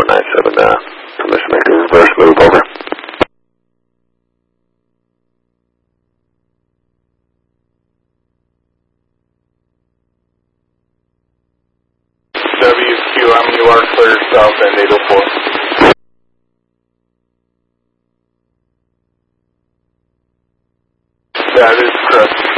97, permission to make a reverse move, over. WQM, you are clear south end 804. That is correct.